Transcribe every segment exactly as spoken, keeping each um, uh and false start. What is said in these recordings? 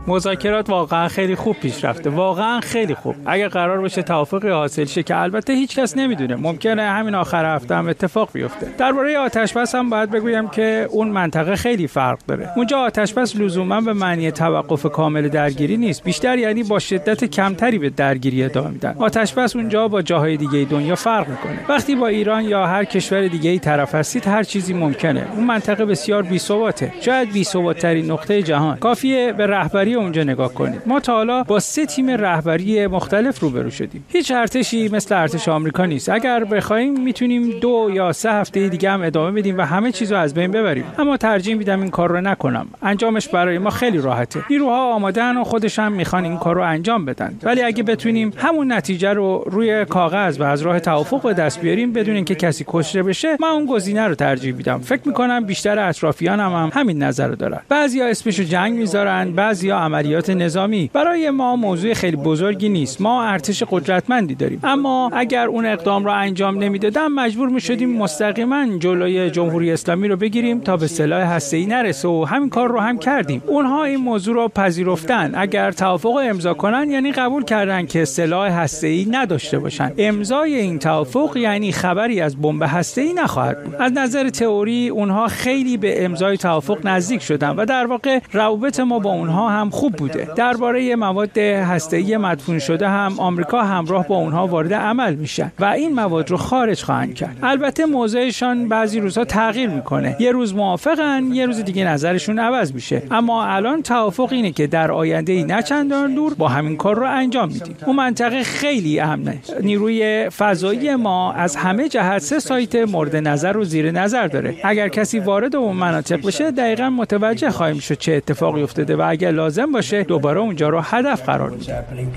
مذاکرات واقعا خیلی خوب پیش رفته، واقعا خیلی خوب. اگر قرار باشه توافقی حاصل شه که البته هیچ کس نمیدونه، ممکنه همین آخر هفته هم اتفاق بیفته. درباره آتش‌بس هم باید بگویم که اون منطقه خیلی فرق داره. اونجا آتش‌بس لزوما به معنی توقف کامل درگیری نیست، بیشتر یعنی با شدت کمتری به درگیری ادامه میدن. آتش‌بس اونجا با جاهای دیگه دنیا فرق میکنه. وقتی با ایران یا هر کشور دیگه‌ای طرف هستید هر چیزی ممکنه. اون منطقه بسیار بی‌ثباته، شاید بی‌ثبات‌ترین نقطه جهان. کافیه به رهبری اونجا نگاه کنید. ما تا حالا با سه تیم رهبری مختلف روبرو شدیم. هیچ ارتشی مثل ارتش آمریکا نیست. اگر بخوایم میتونیم دو یا سه هفته دیگه هم ادامه بدیم و همه چیزو از بین ببریم. اما ترجیح میدم این کار رو نکنم. انجامش برای ما خیلی راحته. نیروها آماده‌ان و خودشون میخوان این کار رو انجام بدن. ولی اگه بتونیم همون نتیجه رو روی کاغذ و از راه توافق به دست بیاریم بدون اینکه کسی کشته بشه، من اون گزینه رو ترجیح میدم. فکر میکنم بیشتر اطرافیانم هم همین نظر رو دارن. بعضیا اسمشو جنگ میذارن، بعضیا عملیات نظامی. برای ما موضوع خیلی بزرگی نیست. ما ارتش قدرتمندی داریم. اما اگر اون اقدام رو انجام نمیدادن مجبور میشدیم مستقیما جلوی جمهوری اسلامی رو بگیریم تا به سلاح هسته‌ای نرسه و همین کار رو هم کردیم. اونها این موضوع رو پذیرفتن. اگر توافق امضا کنن یعنی قبول کردن که سلاح هسته‌ای نداشته باشن. امضای این توافق یعنی خبری از بمب هسته‌ای نخواهد بود. از نظر تئوری اونها خیلی به امضای توافق نزدیک شدن و در واقع روابط ما با اونها هم خوب بوده. درباره مواد هسته‌ای مدفون شده هم آمریکا همراه با اونها وارد عمل میشه و این مواد رو خارج خواهند کرد. البته موضعشان بعضی روزها تغییر میکنه. یه روز موافقن، یه روز دیگه نظرشون عوض میشه. اما الان توافق اینه که در آینده نه چندان دور با همین کار رو انجام میدیم. اون منطقه خیلی امنه. نیروی فضایی ما از همه جهت سه سایت مورد نظر رو زیر نظر داره. اگر کسی وارد اون مناطق بشه دقیقاً متوجه خواهیم شد چه اتفاقی افتاده و اگر لازم باشه دوباره اونجا رو هدف قرار میدیم.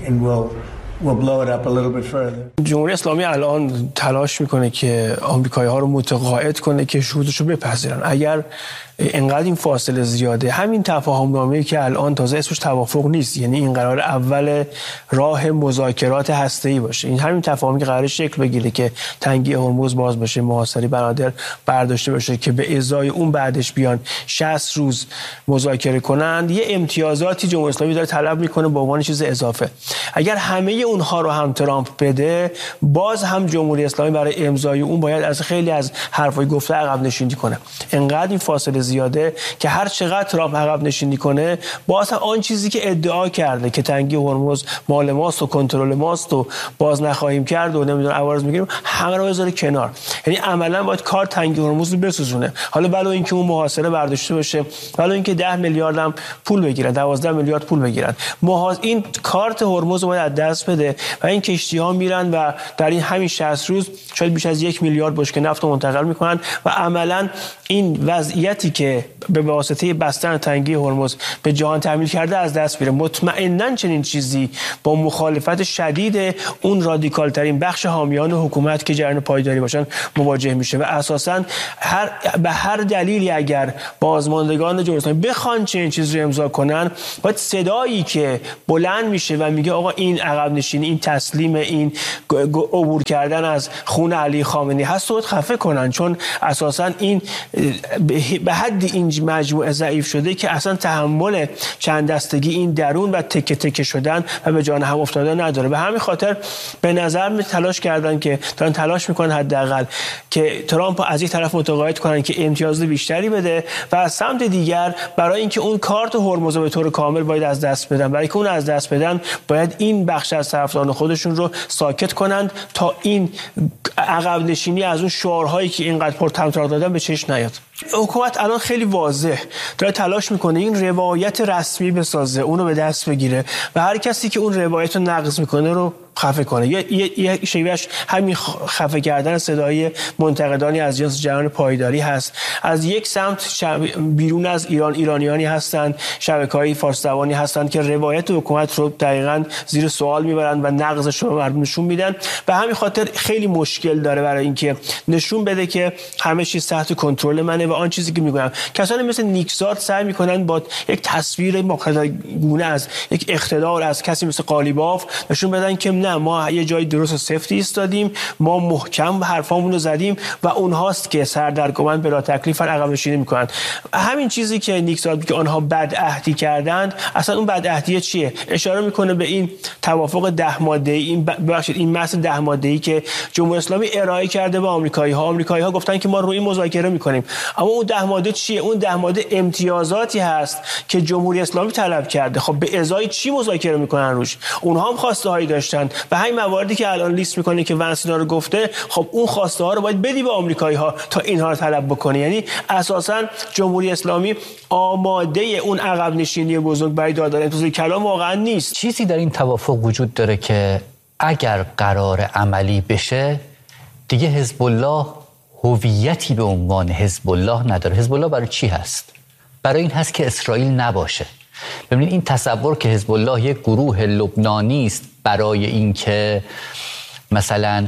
جمهوری اسلامی الان تلاش میکنه که آمریکایی‌ها رو متقاعد کنه که شهودش رو بپذیرن. اگر اینقدر این فاصله زیاده، همین تفاهم نامه‌ای که الان تازه اسمش توافق نیست، یعنی این قرار اول راه مذاکرات هسته‌ای باشه، این همین تفاهمی که قرار شکل بگیره که تنگی هرمز باز بشه، محاصره بنادر برداشته بشه که به ازای اون بعدش بیان شصت روز مذاکره کنند، یه امتیازاتی جمهوری اسلامی داره طلب میکنه به عنوان چیز اضافه. اگر همه اونها رو هم ترامپ بده، باز هم جمهوری اسلامی برای امضای اون باید از خیلی از حرفای گفته عقب نشینی کنه. انقدر این فاصله زیاده که هر چقدر ترامپ عقب نشینی کنه، باز هم آن چیزی که ادعا کرده که تنگی هرمز مال ماست و کنترل ماست و باز نخواهیم کرد و نمیدونم عوارض میگیریم، همه رو بذاره کنار. یعنی عملا باید کار تنگی هرمز رو بسوزونه. حالا بلا اینکه اون محاصره برداشته بشه، بلا اینکه ده میلیارد هم پول بگیرن، دوازده میلیارد پول بگیرن، محاص این کارت هرمز رو باید از دست بده و این کشتی‌ها میرن و در این همین شصت روز شاید بیش از یک میلیارد بشکه نفت رو منتقل میکنن و عملا این وضعیتی که به واسطه بستن تنگی هرمز به جهان تحمیل کرده از دست میره. مطمئناً چنین چیزی با مخالفت شدید اون رادیکال ترین بخش حامیان حکومت که جریان پایداری باشن مواجه میشه و اساساً هر به هر دلیلی اگر بازماندگان جمهوری اسلامی بخوان چنین چیزی رو امضا کنن، باید صدایی که بلند میشه و میگه آقا این عقب نشینی، این تسلیم، این عبور کردن از خون علی خامنه‌ای هست رو خفه کنن، چون اساساً این به حد این مجموعه ضعیف شده که اصلا تحمل چند دستگی این درون و تکه تکه شدن و به جان هم افتادن نداره. به همین خاطر به نظر می تلاش کردن که دارن تلاش میکنن حداقل که ترامپ از یک طرف متقاعد کنن که امتیاز بیشتری بده و از سمت دیگر برای اینکه اون کارت هرمز به طور کامل باید از دست بدن، برای اینکه اون از دست بدن باید این بخش از طرفداران خودشون رو ساکت کنند تا این عقب نشینی از اون شعارهایی که اینقدر پرطمطراق دادن به چشم نیاد. حکومت الان خیلی واضح داره تلاش میکنه این روایت رسمی بسازه، اونو به دست بگیره و هر کسی که اون روایت رو نقض میکنه رو خفه کنه. یه یه شیوهش همین خفه کردن صدای منتقدانی از جنس جریان پایداری هست. از یک سمت بیرون از ایران ایرانیانی هستند، شبکه‌های فارس‌زبانی هستند که روایت حکومت رو دقیقاً زیر سوال میبرن و نقضش رو مردم نشون میدن. به همین خاطر خیلی مشکل داره برای اینکه نشون بده که همه چیز تحت کنترل منه و آن چیزی که میگم کسانی مثل نیکزاد سعی میکنن با یک تصویر مقتدرگونه از یک اقتدار از کسی مثل قالیباف نشون بدن که نه ما یه جای درست و سفتی ایستادیم، ما محکم حرفامون رو زدیم و اونهاست که سردرگمن بلا تکلیف عقب نشینی میکنن. همین چیزی که نیک زاد که آنها بدعهدی کردند، اصلا اون بدعهدی چیه؟ اشاره میکنه به این توافق ده ماده‌ای، این ببخشید این متن ده ماده‌ای که جمهوری اسلامی ارائه کرده به آمریکایی‌ها. آمریکایی‌ها گفتن که ما روی این مذاکره میکنیم، اما اون ده ماده چیه؟ اون ده ماده امتیازاتی هست که جمهوری اسلامی طلب کرده. خب به ازای چی مذاکره میکنن روش؟ اونها هم خواسته هایی داشتن و همین مواردی که الان لیست میکنه که ونسینا رو گفته، خب اون خواسته ها رو باید بدی به آمریکایی‌ها تا اینها رو طلب بکنه. یعنی اساساً جمهوری اسلامی آماده اون عقب نشینی بزرگ برای دادن انتظار کلام واقعا نیست. چیزی در این توافق وجود داره که اگر قرار عملی بشه دیگه حزب الله هویتی به عنوان حزب الله نداره. حزب الله برای چی هست؟ برای این هست که اسرائیل نباشه. ببینید این تصور که حزب الله یک گروه لبنانی است برای اینکه مثلا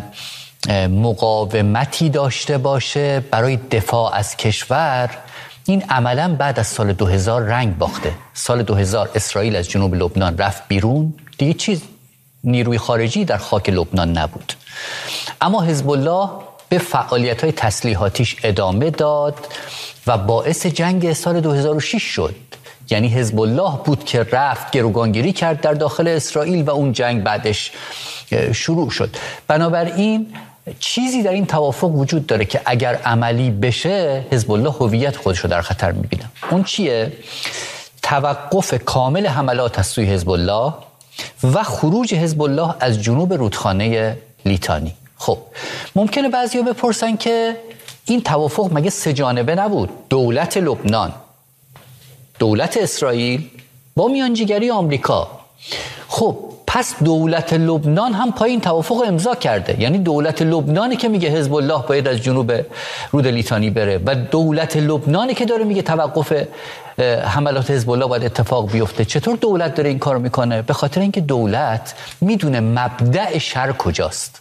مقاومتی داشته باشه برای دفاع از کشور، این عملاً بعد از سال دو هزار رنگ باخته. سال دو هزار اسرائیل از جنوب لبنان رفت بیرون، دیگه چیز نیروی خارجی در خاک لبنان نبود. اما حزب الله به فعالیت‌های تسلیحاتیش ادامه داد و باعث جنگ سال دو هزار و شش شد. یعنی حزب الله بود که رفت گروگانگیری کرد در داخل اسرائیل و اون جنگ بعدش شروع شد. بنابراین چیزی در این توافق وجود داره که اگر عملی بشه حزب الله هویت خودش رو در خطر می‌بینه. اون چیه؟ توقف کامل حملات از سوی حزب الله و خروج حزب الله از جنوب رودخانه لیتانی. خب ممکنه بعضیا بپرسن که این توافق مگه سه جانبه نبود؟ دولت لبنان، دولت اسرائیل با میانجیگری آمریکا. خب پس دولت لبنان هم پای این توافق امضا کرده. یعنی دولت لبنانی که میگه حزب الله باید از جنوب رود لیتانی بره و دولت لبنانی که داره میگه توقف حملات حزب الله باید اتفاق بیفته. چطور دولت داره این کارو میکنه؟ به خاطر اینکه دولت میدونه مبدأ شر کجاست.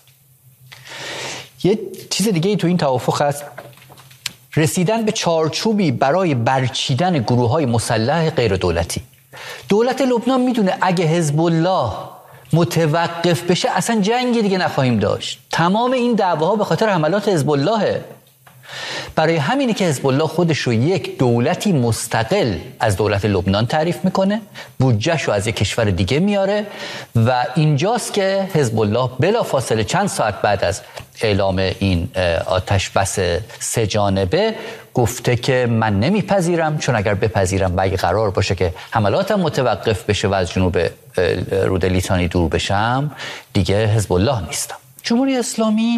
یه چیز دیگه ای تو این توافق هست، رسیدن به چارچوبی برای برچیدن گروه‌های مسلح غیر دولتی. دولت لبنان میدونه اگه حزب الله متوقف بشه اصلا جنگی دیگه نخواهیم داشت. تمام این دعواها به خاطر حملات حزب اللهه. برای همینه که حزب الله خودش رو یک دولتی مستقل از دولت لبنان تعریف میکنه، بودجه‌ش رو از یک کشور دیگه میاره و اینجاست که حزب الله بلافاصله چند ساعت بعد از اعلام این آتش بس سه جانبه گفته که من نمیپذیرم، چون اگر بپذیرم و اگه قرار باشه که حملاتم متوقف بشه و از جنوب رود لیتانی دور بشم دیگه حزب الله نیستم. جمهوری اسلامی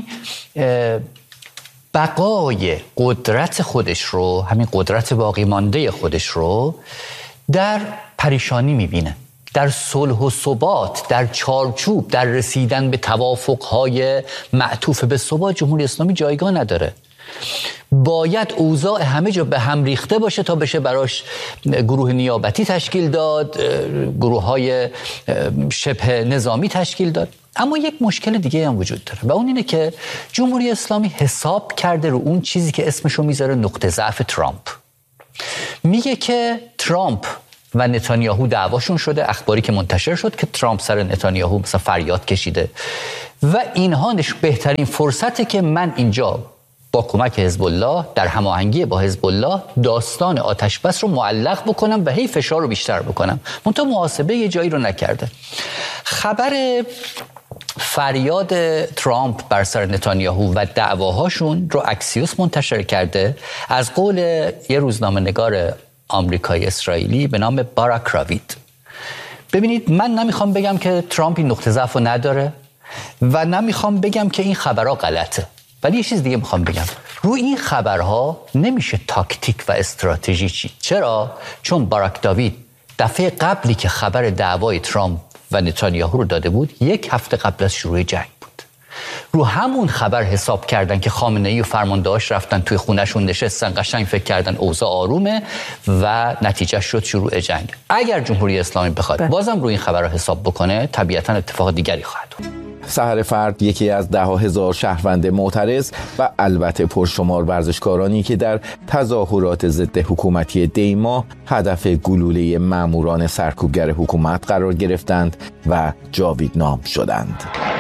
بقای قدرت خودش رو، همین قدرت باقی مانده خودش رو در پریشانی میبینه، در صلح و ثبات، در چارچوب، در رسیدن به توافق‌های معطوف به ثبات جمهوری اسلامی جایگاه نداره. باید اوضاع همه جا به هم ریخته باشه تا بشه براش گروه نیابتی تشکیل داد، گروه‌های شبه نظامی تشکیل داد. اما یک مشکل دیگه هم وجود داره و اون اینه که جمهوری اسلامی حساب کرده رو اون چیزی که اسمشو میذاره نقطه ضعف ترامپ. میگه که ترامپ و نتانیاهو دعواشون شده، اخباری که منتشر شد که ترامپ سر نتانیاهو مثلا فریاد کشیده و اینها نش بهترین فرصته که من اینجا با کمک حزب الله در هماهنگی با حزب الله داستان آتش بس رو معلق بکنم و هی فشار رو بیشتر بکنم. منتها محاسبه یه جایی رو نکرده. خبر فریاد ترامپ بر سر نتانیاهو و دعواهاشون رو اکسیوس منتشر کرده از قول یه روزنامه‌نگار آمریکایی اسرائیلی به نام باراک راوید. ببینید من نمیخوام بگم که ترامپ این نقطه ضعف رو نداره و نمیخوام بگم که این خبرها غلطه، ولی یه چیز دیگه میخوام بگم، روی این خبرها نمیشه تاکتیک و استراتژی چید. چرا؟ چون باراک داوید دفعه قبلی که خبر دعوای ترامپ و نتانیاهو رو داده بود یک هفته قبل از شروع جنگ بود. رو همون خبر حساب کردن که خامنه‌ای و فرماندهاش رفتن توی خونه‌شون نشستن، قشنگ فکر کردن اوضاع آرومه و نتیجه شد شروع جنگ. اگر جمهوری اسلامی بخواد بازم روی این خبرها حساب بکنه طبیعتاً اتفاق دیگری خواهد بود. سحر فرد یکی از ده ها هزار شهروند معترض و البته پرشمار ورزشکارانی که در تظاهرات ضد حکومتی دیما هدف گلوله ماموران سرکوبگر حکومت قرار گرفتند و جاویدنام شدند.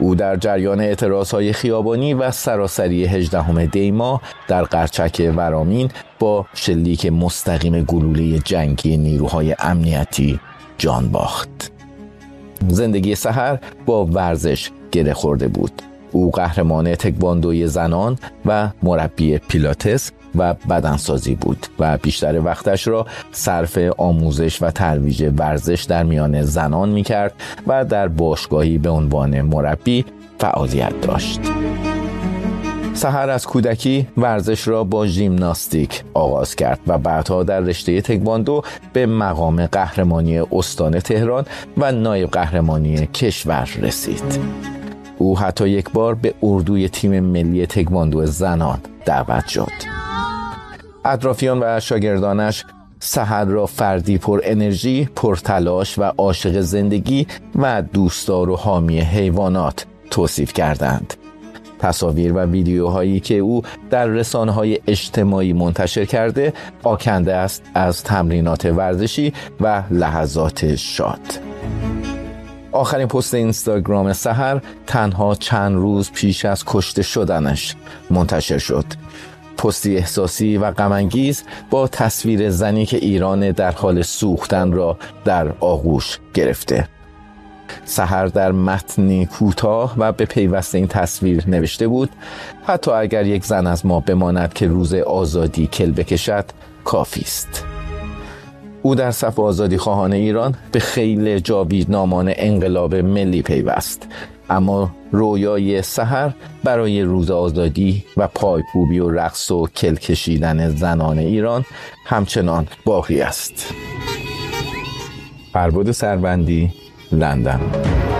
او در جریان اعتراضهای خیابانی و سراسری هجدهم دی ماه در قرچک ورامین با شلیک مستقیم گلوله جنگی نیروهای امنیتی جان باخت. زندگی سحر با ورزش گره خورده بود. او قهرمان تکواندوی زنان و مربی پیلاتس و بدنسازی بود و بیشتر وقتش را صرف آموزش و ترویج ورزش در میان زنان می‌کرد و در باشگاهی به عنوان مربی فعالیت داشت. سحر از کودکی ورزش را با ژیمناستیک آغاز کرد و بعدها در رشته تکواندو به مقام قهرمانی استان تهران و نایب قهرمانی کشور رسید. او حتی یک بار به اردوی تیم ملی تکواندو زنان دعوت شد. اطرافیان و شاگردانش سحر را فردی پر انرژی، پر تلاش و عاشق زندگی و دوستدار و حامی حیوانات توصیف کردند. تصاویر و ویدیوهایی که او در رسانه‌های اجتماعی منتشر کرده آکنده است از تمرینات ورزشی و لحظات شاد. آخرین پست اینستاگرام سحر تنها چند روز پیش از کشته شدنش منتشر شد. پستی احساسی و غم‌انگیز با تصویر زنی که ایران در حال سوختن را در آغوش گرفته. سحر در متنی کوتاه و به پیوست این تصویر نوشته بود: حتی اگر یک زن از ما بماند که روز آزادی کل بکشد کافی است. او در صف آزادی خواهان ایران به خیل جاویدنامان انقلاب ملی پیوست، اما رویای سحر برای روز آزادی و پایکوبی و رقص و کل کشیدن زنان ایران همچنان باقی است. فربد سربندی، لندن.